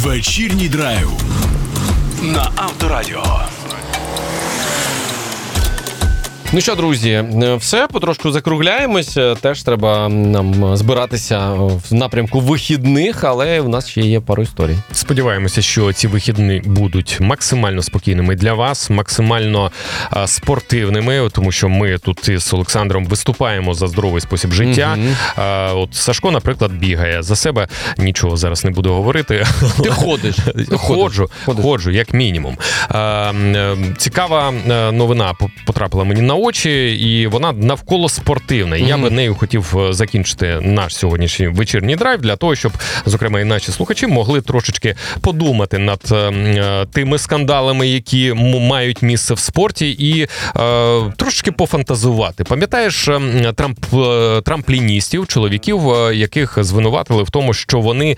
Вечірній драйв на Авторадіо. Ну що, друзі, все, потрошку закругляємось. Теж треба нам збиратися в напрямку вихідних, але в нас ще є пару історій. Сподіваємося, що ці вихідні будуть максимально спокійними для вас, максимально спортивними, тому що ми тут із Олександром виступаємо за здоровий спосіб життя. От Сашко, наприклад, бігає. За себе нічого зараз не буду говорити. Ти ходиш. Ходжу, як мінімум. Цікава новина потрапила мені на очі, і вона навколо спортивна. Я би нею хотів закінчити наш сьогоднішній вечірній драйв, для того, щоб, зокрема, і наші слухачі могли трошечки подумати над тими скандалами, які мають місце в спорті, і трошечки пофантазувати. Пам'ятаєш трампліністів, чоловіків, яких звинуватили в тому, що вони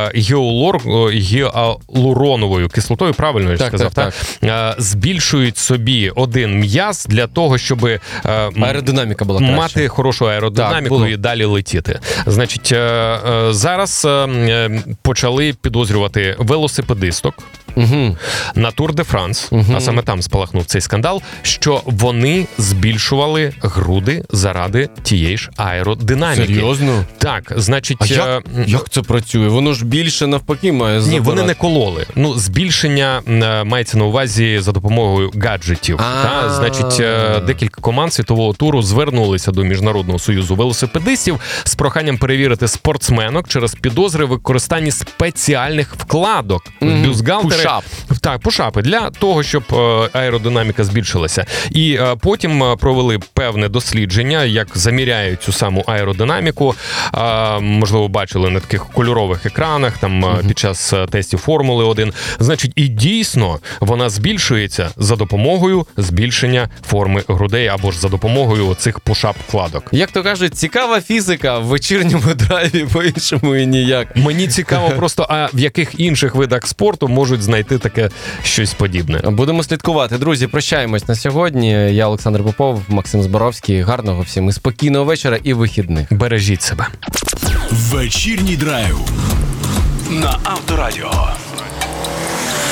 гіалуроновою кислотою, правильно я сказав, так? Збільшують собі один м'яз для того, щоб аеродинаміка була краще. Мати хорошу аеродинаміку і далі летіти. Значить, зараз почали підозрювати велосипедисток на Тур де Франс, а саме там спалахнув цей скандал, що вони збільшували груди заради тієї ж аеродинаміки. Серйозно? Так, значить... А як це працює? Воно ж більше навпаки має забирати. Ні, вони не кололи. Збільшення мається на увазі за допомогою гаджетів. Значить, декілька команд світового туру звернулися до Міжнародного союзу велосипедистів з проханням перевірити спортсменок через підозри в використанні спеціальних вкладок в бюстгальтери. Так, пушапи, для того, щоб аеродинаміка збільшилася. І потім провели певне дослідження, як заміряють цю саму аеродинаміку. Можливо, бачили на таких кольорових екранах, там під час тестів Формули-1. Значить, і дійсно вона збільшується за допомогою збільшення форми грудей або ж за допомогою цих пушап-вкладок. Як то кажуть, цікава фізика в вечірньому драйві, по-іншому і ніяк. Мені цікаво просто, а в яких інших видах спорту можуть знайти таке щось подібне. Будемо слідкувати. Друзі, прощаємось на сьогодні. Я Олександр Попов, Максим Зборовський. Гарного всім і спокійного вечора і вихідних. Бережіть себе. Вечірній драйв на Авторадіо.